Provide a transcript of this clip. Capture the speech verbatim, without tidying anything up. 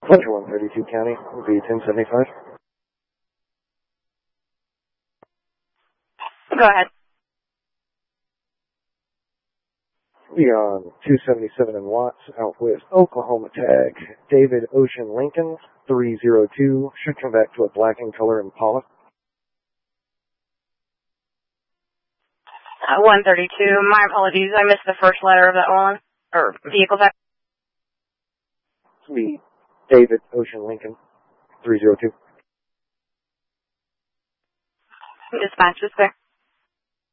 Pleasure one thirty-two County, will be ten seventy-five. Go ahead. We on two seventy-seven and Watts out with Oklahoma tag. David Ocean Lincoln, three zero two. Should come back to a black in color Impala. Uh, one thirty-two. My apologies. I missed the first letter of that one. Or vehicle type. We David Ocean Lincoln, three zero two. Dispatch is there.